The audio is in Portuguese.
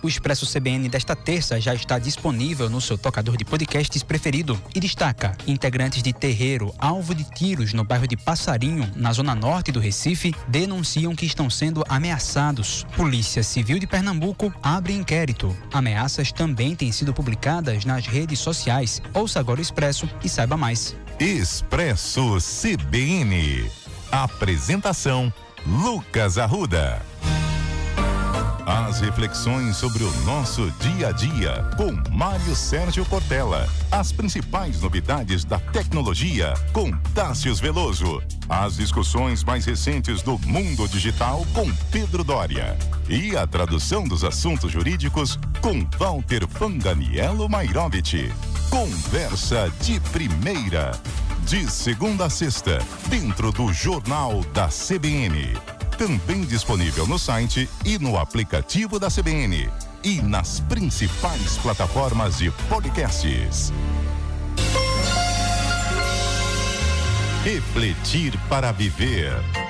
O Expresso CBN desta terça já está disponível no seu tocador de podcasts preferido e destaca: integrantes de terreiro alvo de tiros no bairro de Passarinho, na zona norte do Recife, denunciam que estão sendo ameaçados. Polícia Civil de Pernambuco abre inquérito. Ameaças também têm sido publicadas nas redes sociais. Ouça agora o Expresso e saiba mais. Expresso CBN. Apresentação: Lucas Arruda. As reflexões sobre o nosso dia a dia com Mário Sérgio Cortella. As principais novidades da tecnologia com Tássius Veloso. As discussões mais recentes do mundo digital com Pedro Doria. E a tradução dos assuntos jurídicos com Walter Fanganiello Mairovich. Conversa de primeira. De segunda a sexta, dentro do Jornal da CBN. Também disponível no site e no aplicativo da CBN. E nas principais plataformas de podcasts. Refletir para viver.